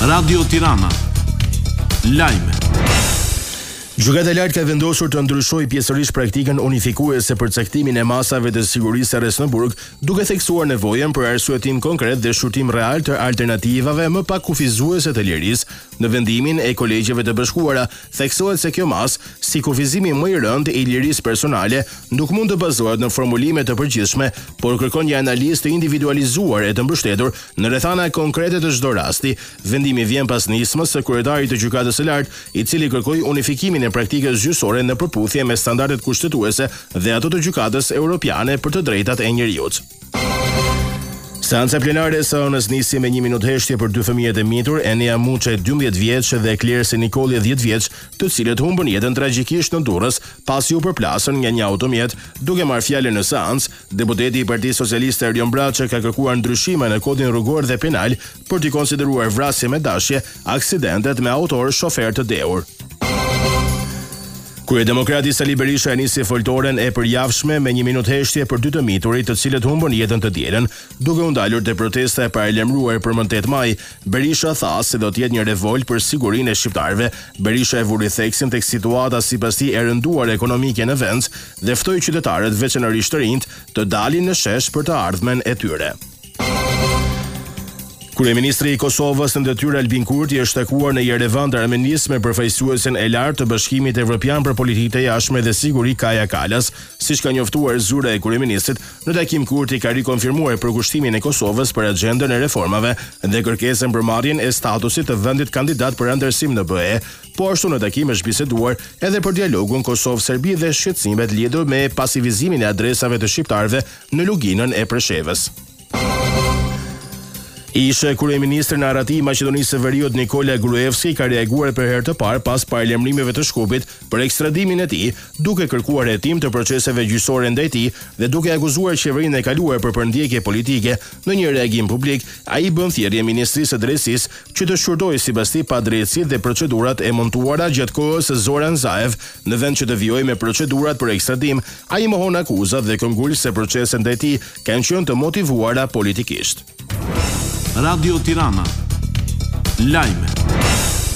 Radio Tirana. Lajme. Gjykata e lartë ka vendosur të ndryshojë pjesërisht praktikën unifikuese për caktimin e masave të sigurisë së arrest në burg, duke theksuar nevojën për arsyetim konkret dhe shqyrtim real të alternativave më pak kufizuese të lirisë. Në vendimin e kolegjeve të bashkuara, theksohet se kjo masë, si kufizimi më i rënd i lirisë personale, nuk mund të bazohet në formulime të përgjithshme, por kërkon një analizë të individualizuar e të mbështetur në rrethana konkrete të çdo rasti. Vendimi vjen pas nismës së kryetarit të Gjykatës së lartë, i cili kërkoi unifikimin e praktikës gjyqësore në përputhje me standardet kushtetuese dhe ato të Gjykatës Evropiane për të drejtat e njerëzit. Seanca plenare e sonës nisi me 1 minutë heshtje për dy fëmijët e mitur, Enea Muçe 12 vjeç dhe Klerse Nikoli 10 vjeç, të cilët humbën jetën tragjikisht në Durrës pasi u përplasën nga një automjet. Duke marrë fjalën në seancë, deputeti i Partisë Socialiste Erjon Braçe ka kërkuar ndryshime në kodin rrugor dhe penal për t'i konsideruar vrasje me dashje aksidentet me autor shofer të dehur. Kryedemokrati Sali Berisha nisi foltoren e përjavshme me 1 minutë heshtje për dy të miturit, të cilët humbën jetën të dielën, duke u ndalur te protesta e paralajmëruar për më 8 maj. Berisha tha se do të jetë një revolt për sigurinë e shqiptarëve. Berisha e vuri theksin tek situata sipas tij e rënduar ekonomike në vend dhe ftoi qytetarët, veçanërisht të rinjt, të dalin në shesh për të ardhmen e tyre. Kryeministri i Kosovës në detyrë Albin Kurti është takuar në Yerevan të Armenisë me përfaqësuesen e lartë të Bashkimit Evropian për Politikë të Jashtme dhe Siguri Kaja Kallas. Siç ka njoftuar zyra e kryeministrit, në takim Kurti ka rikonfirmuar përkushtimin e Kosovës për agjendën e reformave dhe kërkesën për marrjen e statusit të vendit kandidat për anëtarësim në BE. Po ashtu në takim është biseduar edhe për dialogun Kosovë-Serbi dhe shqetësimet lidhur me pasivizimin e adresave të shqiptarëve në luginën e Preshevës. Ishte kryeministri në Arati i Maqedonisë së Veriut Nikola Gruevski ka reaguar për herë të parë pas paralajmërimeve të Shkupit për ekstradimin e tij, duke kërkuar hetim të proceseve gjyqësore ndaj tij dhe duke akuzuar qeverinë e kaluar për përndjekje politike. Në një reagim publik, ai bën thirrje Ministrisë së Drejtësisë që të shqyrtojë sipas tij padrejtësitë dhe procedurat e montuara gjatë kohës së Zoran Zaev, në vend që të vijojë me procedurat për ekstradim. Ai mohon akuzat dhe këmbgul se proceset ndaj tij kanë qenë të motivuara politikisht. Radio Tirana. Lajme.